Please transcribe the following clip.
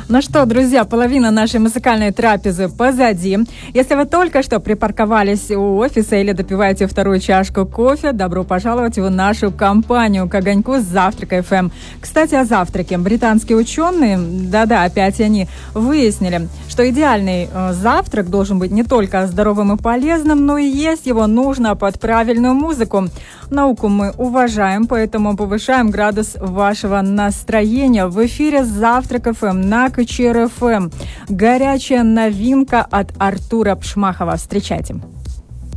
Ну что, друзья, половина нашей музыкальной трапезы позади. Если вы только что припарковались у офиса или допиваете вторую чашку кофе, добро пожаловать в нашу компанию к огоньку с Завтрак ФМ. Кстати, о завтраке. Британские ученые, опять они выяснили, что идеальный завтрак должен быть не только здоровым и полезным, но и есть его нужно под правильную музыку. Науку мы уважаем, поэтому повышаем градус вашего настроения. В эфире Завтрак ФМ на КЧР ФМ. Горячая новинка от Артура Пшмахова. Встречайте.